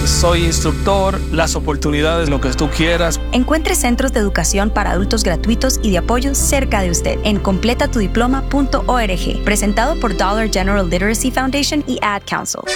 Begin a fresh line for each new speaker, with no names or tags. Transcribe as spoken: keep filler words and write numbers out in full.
soy instructor, las oportunidades, lo que tú quieras.
Encuentre centros de educación para adultos gratuitos y de apoyo cerca de usted en completa tu diploma punto org, presentado por Dollar General Literacy Foundation y Ad Council.